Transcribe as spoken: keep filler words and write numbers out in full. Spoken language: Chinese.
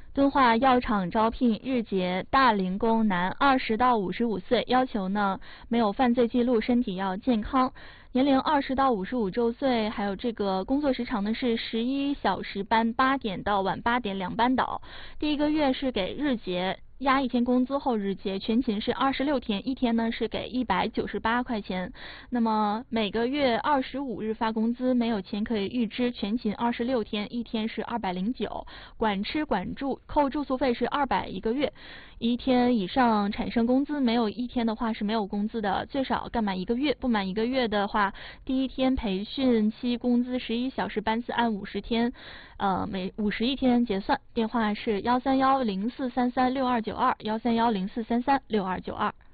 敦化药厂招聘日结大龄工男，二十到五十五岁，要求呢没有犯罪记录，身体要健康，年龄二十到五十五周岁，还有这个工作时长呢是十一小时班，八点到晚八点两班倒。第一个月是给日结压一天工资后日结，全勤是二十六天，一天呢是给一百九十八块钱。那么每个月二十五日发工资，没有钱可以预支，全勤二十六天，一天是二百零九，管吃管住扣住宿费是二百一个月。一天以上产生工资，没有一天的话是没有工资的，最少干满一个月，不满一个月的话，第一天培训期工资十一小时班次按五十天，呃每五十一天结算。电话是幺三幺零四三三六二九二，幺三幺零四三三六二九二。